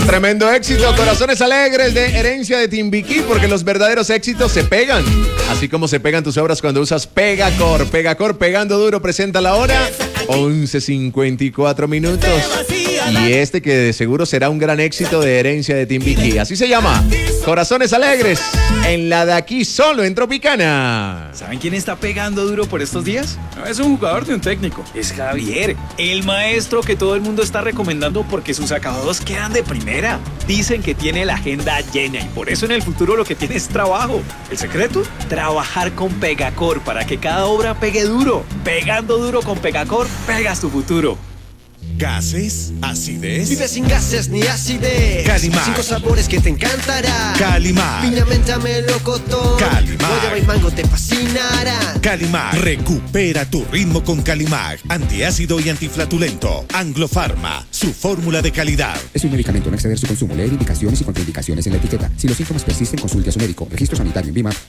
Tremendo éxito, Corazones Alegres de Herencia de Timbiquí, porque los verdaderos éxitos se pegan. Así como se pegan tus obras cuando usas Pegacor. Pegacor, pegando duro, presenta la hora 11:54 minutos. Y este que de seguro será un gran éxito de Herencia de Timbiquí. Así se llama, Corazones Alegres, en la de aquí solo en Tropicana. ¿Saben quién está pegando duro por estos días? No es un jugador de un técnico, es Javier, el maestro que todo el mundo está recomendando porque sus acabados quedan de primera. Dicen que tiene la agenda llena y por eso en el futuro lo que tiene es trabajo. ¿El secreto? Trabajar con Pegacor para que cada obra pegue duro. Pegando duro con Pegacor, pegas tu futuro. ¿Gases? ¿Acidez? Vive sin gases ni acidez. Calimar. 5 sabores que te encantarán. Calimar. Piña, menta, melocotón. Calimar. Guayaba y mango te fascinarán. Calimar. Recupera tu ritmo con Calimar. Antiácido y antiflatulento. Anglofarma. Su fórmula de calidad. Es un medicamento, no exceder su consumo. Leer indicaciones y contraindicaciones en la etiqueta. Si los síntomas persisten, consulte a su médico. Registro sanitario en Vima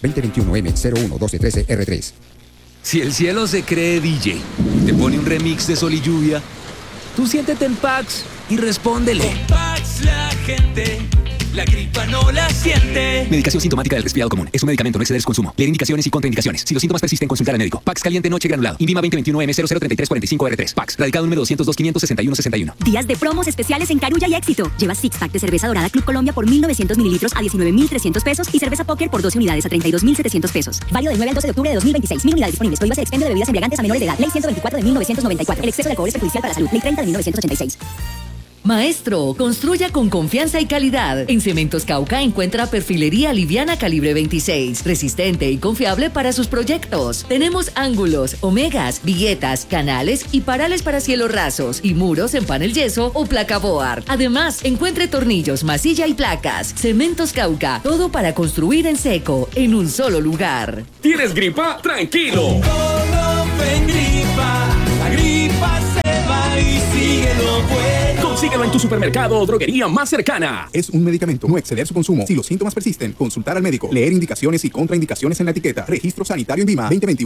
2021M011213R3. Si el cielo se cree DJ y te pone un remix de Sol y Lluvia, tú siéntete en Pax y respóndele. Con Pax la gente, la gripa no la siente. Medicación sintomática del resfriado común. Es un medicamento, no exceder su consumo. Leer indicaciones y contraindicaciones. Si los síntomas persisten, consultar al médico. Pax caliente noche granulado. Invima 2021M003345R3. Pax. Radicado número 202-561-61. Días de promos especiales en Carulla y Éxito. Lleva six pack de cerveza dorada Club Colombia por 1.900 mililitros a 19.300 pesos y cerveza Póker por 12 unidades a 32.700 pesos. Válido del 9 al 12 de octubre de 2026. 1.000 unidades disponibles. Prohíbas el expendio de bebidas embriagantes a menores de edad. Ley 124 de 1994. El exceso de alcohol es perjudicial para la salud. Ley 30 de 1986. Maestro, construya con confianza y calidad. En Cementos Cauca encuentra perfilería liviana calibre 26, resistente y confiable para sus proyectos. Tenemos ángulos, omegas, viguetas, canales y parales para cielos rasos y muros en panel yeso o placa board. Además, encuentre tornillos, masilla y placas. Cementos Cauca, todo para construir en seco, en un solo lugar. ¿Tienes gripa? ¡Tranquilo! Todo en gripa, la gripa se va y sigue lo bueno. Consíguelo en tu supermercado o droguería más cercana. Es un medicamento, no exceder su consumo. Si los síntomas persisten, consultar al médico. Leer indicaciones y contraindicaciones en la etiqueta. Registro sanitario en Vima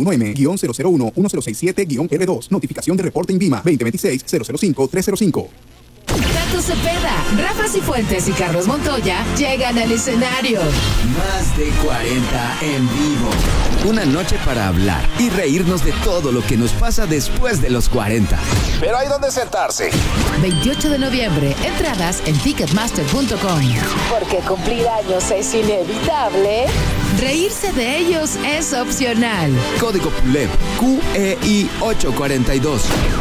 2021M-001-1067-R2. Notificación de reporte en Vima 2026-005-305. Tato Cepeda, Rafa Cifuentes y Carlos Montoya llegan al escenario. Más de 40 en vivo. Una noche para hablar y reírnos de todo lo que nos pasa después de los 40. Pero hay donde sentarse. 28 de noviembre, entradas en ticketmaster.com. Porque cumplir años es inevitable. Reírse de ellos es opcional. Código PULEP QEI 842.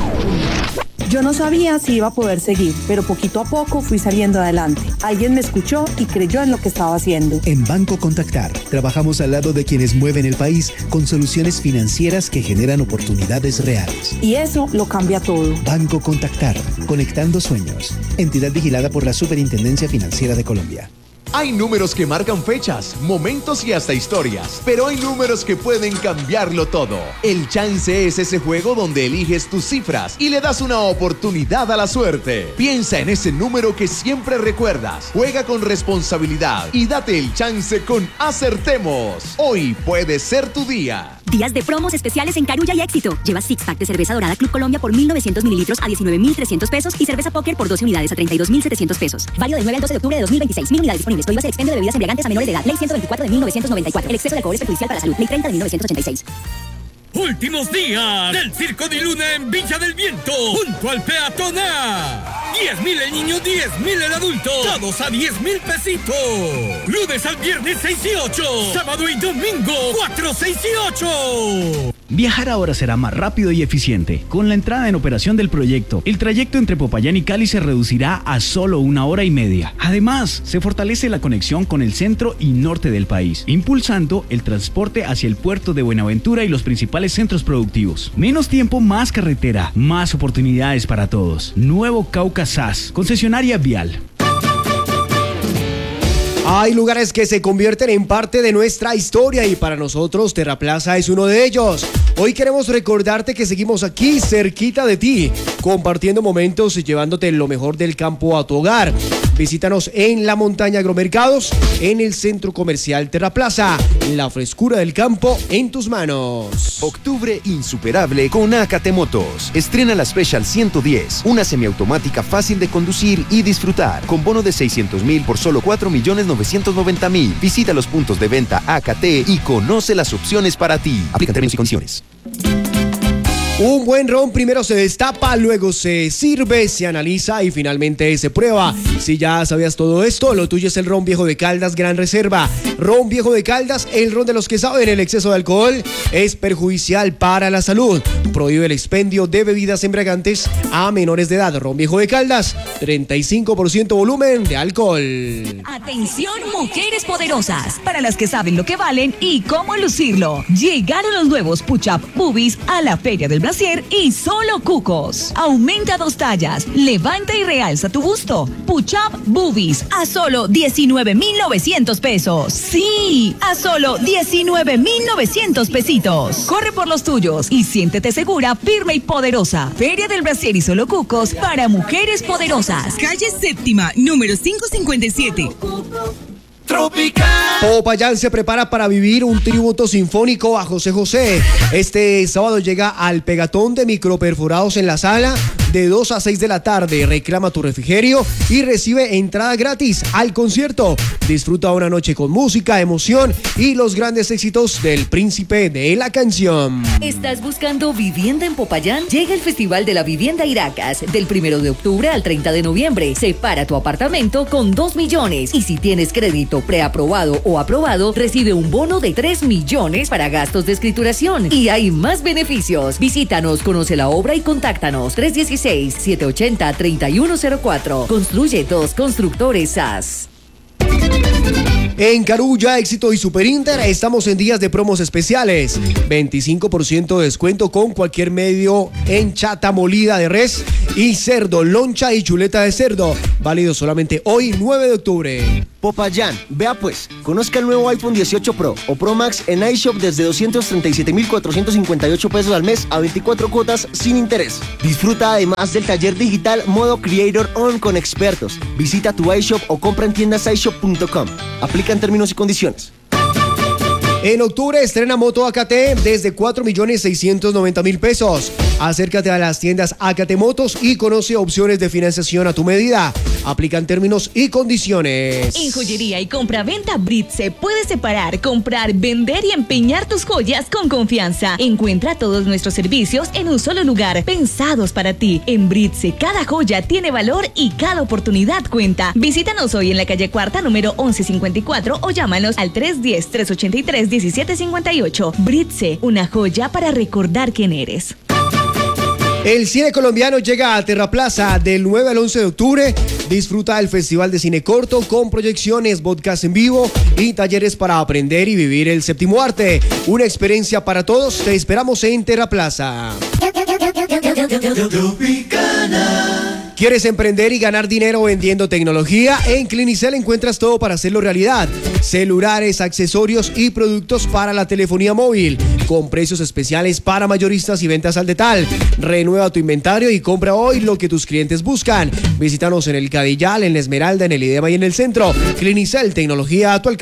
Yo no sabía si iba a poder seguir, pero poquito a poco fui saliendo adelante. Alguien me escuchó y creyó en lo que estaba haciendo. En Banco Contactar, trabajamos al lado de quienes mueven el país con soluciones financieras que generan oportunidades reales. Y eso lo cambia todo. Banco Contactar, conectando sueños. Entidad vigilada por la Superintendencia Financiera de Colombia. Hay números que marcan fechas, momentos y hasta historias, pero hay números que pueden cambiarlo todo. El Chance es ese juego donde eliges tus cifras y le das una oportunidad a la suerte. Piensa en ese número que siempre recuerdas, juega con responsabilidad y date el chance con Acertemos. Hoy puede ser tu día. Días de promos especiales en Carulla y Éxito. Lleva six pack de cerveza dorada Club Colombia por 1.900 mililitros a 19.300 pesos y cerveza Póker por 12 unidades a 32.700 pesos. Válido del 9 al 12 de octubre de 2026. 1.000 unidades disponibles. Prohíbas el expendio de bebidas embriagantes a menores de edad. Ley 124 de 1994. El exceso de alcohol es perjudicial para la salud. Ley 30 de 1986. Últimos días del Circo de Luna en Villa del Viento, junto al peatonal. 10.000 el niño, 10.000 el adulto, todos a 10.000 pesitos. Lunes al viernes 6 y 8, sábado y domingo 4, 6 y 8. Viajar ahora será más rápido y eficiente. Con la entrada en operación del proyecto, el trayecto entre Popayán y Cali se reducirá a solo 1 hora y media. Además, se fortalece la conexión con el centro y norte del país, impulsando el transporte hacia el puerto de Buenaventura y los principales centros productivos. Menos tiempo, más carretera, más oportunidades para todos. Nuevo Cauca SAS, concesionaria vial. Hay lugares que se convierten en parte de nuestra historia y para nosotros Terraplaza es uno de ellos. Hoy queremos recordarte que seguimos aquí cerquita de ti, compartiendo momentos y llevándote lo mejor del campo a tu hogar. Visítanos en La Montaña Agromercados, en el Centro Comercial Terraplaza. La frescura del campo en tus manos. Octubre insuperable con AKT Motos. Estrena la Special 110, una semiautomática fácil de conducir y disfrutar, con bono de 600,000 por solo 4,990,000. Visita los puntos de venta AKT y conoce las opciones para ti. Aplica términos y condiciones. Un buen ron primero se destapa, luego se sirve, se analiza y finalmente se prueba. Si ya sabías todo esto, lo tuyo es el ron Viejo de Caldas Gran Reserva. Ron Viejo de Caldas, el ron de los que saben. El exceso de alcohol es perjudicial para la salud. Prohíbe el expendio de bebidas embriagantes a menores de edad. Ron Viejo de Caldas, 35% volumen de alcohol. Atención, mujeres poderosas, para las que saben lo que valen y cómo lucirlo. Llegaron los nuevos Push-Up Boobies a la Feria del Brasier y solo cucos. Aumenta 2 tallas, levanta y realza tu busto. Push-Up Boobies a solo 19,900 pesos. Sí, a solo 19,900 pesitos. Corre por los tuyos y siéntete segura, firme y poderosa. Feria del Brasier y solo cucos para mujeres poderosas. Calle Séptima, número 557. Tropical. Popayán se prepara para vivir un tributo sinfónico a José José. Este sábado llega al Pegatón de Microperforados en la sala de 2 a 6 de la tarde. Reclama tu refrigerio y recibe entrada gratis al concierto. Disfruta una noche con música, emoción y los grandes éxitos del príncipe de la canción. ¿Estás buscando vivienda en Popayán? Llega el Festival de la Vivienda Iracas del 1 de octubre al 30 de noviembre. Separa tu apartamento con 2 millones y si tienes crédito preaprobado o aprobado, recibe un bono de 3 millones para gastos de escrituración. Y hay más beneficios. Visítanos, conoce la obra y contáctanos. 316-780-3104. Construye 2 Constructores SAS. En Carulla, Éxito y Super Inter estamos en días de promos especiales. 25% de descuento con cualquier medio en chata molida de res y cerdo, loncha y chuleta de cerdo. Válido solamente hoy, 9 de octubre. Popayán, vea pues, conozca el nuevo iPhone 18 Pro o Pro Max en iShop desde 237,458 pesos al mes a 24 cuotas sin interés. Disfruta además del taller digital Modo Creator On con expertos. Visita tu iShop o compra en tiendas iShop.com. Aplican términos y condiciones. En octubre estrena moto AKT desde 4,690,000 pesos. Acércate a las tiendas AKT Motos y conoce opciones de financiación a tu medida. Aplican términos y condiciones. En joyería y compra-venta Britse puedes separar, comprar, vender y empeñar tus joyas con confianza. Encuentra todos nuestros servicios en un solo lugar, pensados para ti. En Britse, cada joya tiene valor y cada oportunidad cuenta. Visítanos hoy en la calle Cuarta, número 1154 o llámanos al 310-383-1758. Britse, una joya para recordar quién eres. El cine colombiano llega a Terraplaza del 9 al 11 de octubre. Disfruta el Festival de Cine Corto con proyecciones, podcast en vivo y talleres para aprender y vivir el séptimo arte. Una experiencia para todos. Te esperamos en Terraplaza. ¿Quieres emprender y ganar dinero vendiendo tecnología? En Clinicel encuentras todo para hacerlo realidad. Celulares, accesorios y productos para la telefonía móvil, con precios especiales para mayoristas y ventas al detalle. Renueva tu inventario y compra hoy lo que tus clientes buscan. Visítanos en el Cadillal, en la Esmeralda, en el Idema y en el centro. Clinicel, tecnología a tu alcance.